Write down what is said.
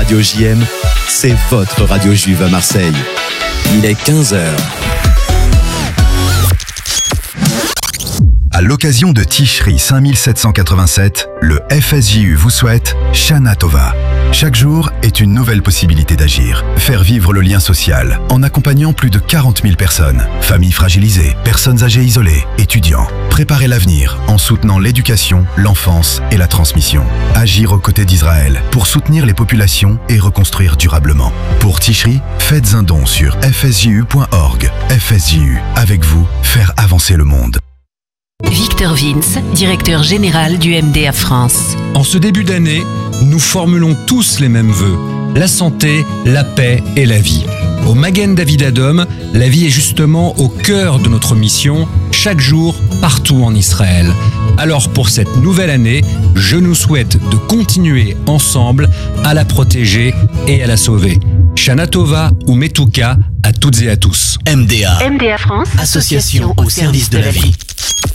Radio JM, c'est votre radio juive à Marseille. Il est 15h. À l'occasion de Tishri 5787, le FSJU vous souhaite Shana Tova. Chaque jour est une nouvelle possibilité d'agir. Faire vivre le lien social en accompagnant plus de 40 000 personnes. Familles fragilisées, personnes âgées isolées, étudiants. Préparer l'avenir en soutenant l'éducation, l'enfance et la transmission. Agir aux côtés d'Israël pour soutenir les populations et reconstruire durablement. Pour Tishri, faites un don sur fsju.org. FSJU, avec vous, faire avancer le monde. Victor Vince, directeur général du MDA France. En ce début d'année, nous formulons tous les mêmes vœux. La santé, la paix et la vie. Au Magen David Adom, la vie est justement au cœur de notre mission, chaque jour, partout en Israël. Alors pour cette nouvelle année, je nous souhaite de continuer ensemble à la protéger et à la sauver. Shana Tova ou Metuka à toutes et à tous. MDA. MDA France, Association au service de la vie.